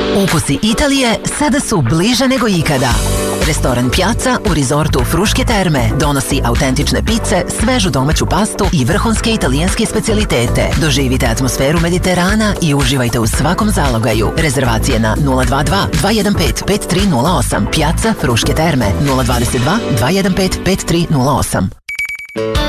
Ukusi Italije sada su bliže nego ikada. Restoran Piazza u rizortu Fruške terme donosi autentične pice, svežu domaću pastu i vrhunske italijanske specijalitete. Doživite atmosferu Mediterana i uživajte u svakom zalogaju. Rezervacije na 022 215 5308. Piazza Fruške terme 022 215 5308.